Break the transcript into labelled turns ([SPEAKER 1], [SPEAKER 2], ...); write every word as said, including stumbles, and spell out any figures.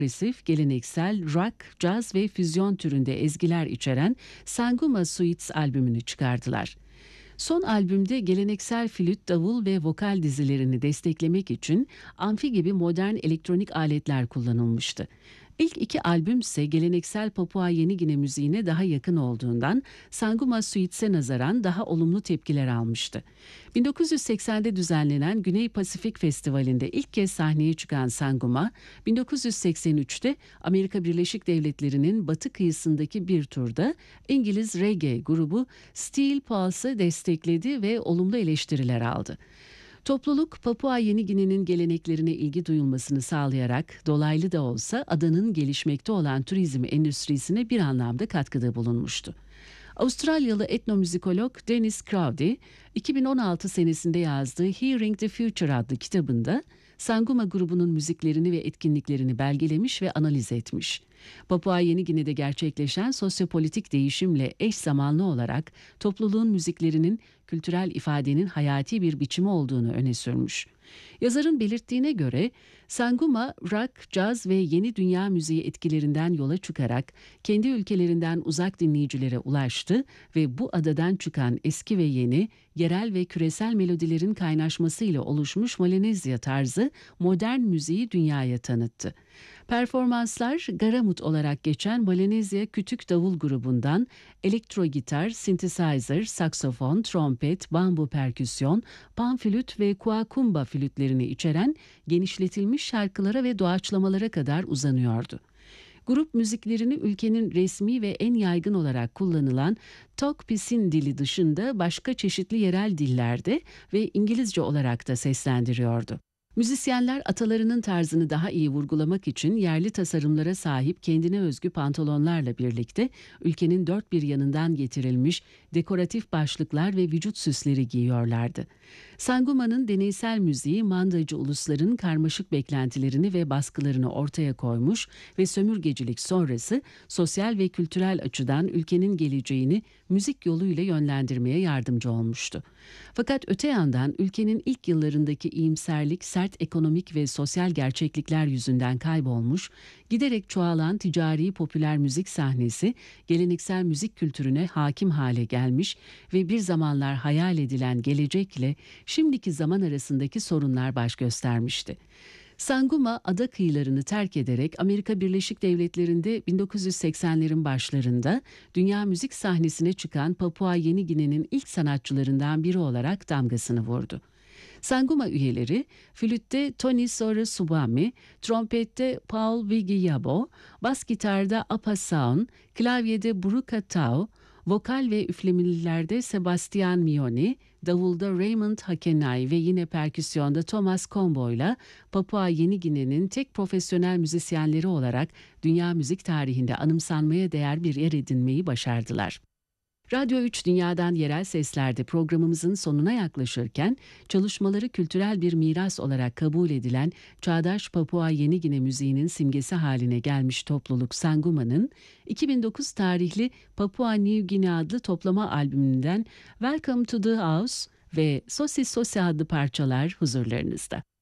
[SPEAKER 1] agresif, geleneksel, rock, caz ve füzyon türünde ezgiler içeren Sanguma Suites albümünü çıkardılar. Son albümde geleneksel flüt, davul ve vokal dizilerini desteklemek için amfi gibi modern elektronik aletler kullanılmıştı. İlk iki albüm ise geleneksel Papua Yeni Gine müziğine daha yakın olduğundan Sanguma Suites'e nazaran daha olumlu tepkiler almıştı. bin dokuz yüz seksende düzenlenen Güney Pasifik Festivali'nde ilk kez sahneye çıkan Sanguma, bin dokuz yüz seksen üçte Amerika Birleşik Devletleri'nin batı kıyısındaki bir turda İngiliz reggae grubu Steel Pulse'ı destekledi ve olumlu eleştiriler aldı. Topluluk, Papua Yeni Gine'nin geleneklerine ilgi duyulmasını sağlayarak dolaylı da olsa adanın gelişmekte olan turizm endüstrisine bir anlamda katkıda bulunmuştu. Avustralyalı etnomüzikolog Dennis Crowdy, iki bin on altı senesinde yazdığı Hearing the Future adlı kitabında Sanguma grubunun müziklerini ve etkinliklerini belgelemiş ve analiz etmiş. Papua Yeni Gine'de gerçekleşen sosyopolitik değişimle eş zamanlı olarak topluluğun müziklerinin kültürel ifadenin hayati bir biçimi olduğunu öne sürmüş. Yazarın belirttiğine göre Sanguma, rock, caz ve yeni dünya müziği etkilerinden yola çıkarak kendi ülkelerinden uzak dinleyicilere ulaştı ve bu adadan çıkan eski ve yeni, yerel ve küresel melodilerin kaynaşmasıyla oluşmuş Melanezya tarzı modern müziği dünyaya tanıttı. Performanslar Garamut olarak geçen Melanezya kütük davul grubundan elektro gitar, synthesizer, saksofon, trompet, bambu perküsyon, pan flüt ve kuakumba flütlerini içeren genişletilmiş şarkılara ve doğaçlamalara kadar uzanıyordu. Grup müziklerini ülkenin resmi ve en yaygın olarak kullanılan Tok Pisin dili dışında başka çeşitli yerel dillerde ve İngilizce olarak da seslendiriyordu. Müzisyenler atalarının tarzını daha iyi vurgulamak için yerli tasarımlara sahip kendine özgü pantolonlarla birlikte ülkenin dört bir yanından getirilmiş dekoratif başlıklar ve vücut süsleri giyiyorlardı. Sanguma'nın deneysel müziği mandacı ulusların karmaşık beklentilerini ve baskılarını ortaya koymuş ve sömürgecilik sonrası sosyal ve kültürel açıdan ülkenin geleceğini müzik yoluyla yönlendirmeye yardımcı olmuştu. Fakat öte yandan ülkenin ilk yıllarındaki iyimserlik, sert ekonomik ve sosyal gerçeklikler yüzünden kaybolmuş, giderek çoğalan ticari popüler müzik sahnesi geleneksel müzik kültürüne hakim hale gelmiş ve bir zamanlar hayal edilen gelecekle şimdiki zaman arasındaki sorunlar baş göstermişti. Sanguma ada kıyılarını terk ederek Amerika Birleşik Devletleri'nde bin dokuz yüz seksenlerin başlarında dünya müzik sahnesine çıkan Papua Yeni Gine'nin ilk sanatçılarından biri olarak damgasını vurdu. Sanguma üyeleri flütte Tony Sora Subami, trompette Paul Vigiyabo, bas gitarda Apa Saun, klavyede Buruka Tau, vokal ve üflemelilerde Sebastian Mioni, davulda Raymond Hakenay ve yine perküsyonda Thomas Combo ile Papua Yeni Gine'nin tek profesyonel müzisyenleri olarak dünya müzik tarihinde anımsanmaya değer bir yer edinmeyi başardılar. Radyo üç Dünya'dan Yerel Sesler'de programımızın sonuna yaklaşırken çalışmaları kültürel bir miras olarak kabul edilen çağdaş Papua Yeni Gine müziğinin simgesi haline gelmiş topluluk Sanguma'nın iki bin dokuz tarihli Papua New Guinea adlı toplama albümünden Welcome to the House ve Sosis Sosi adlı parçalar huzurlarınızda.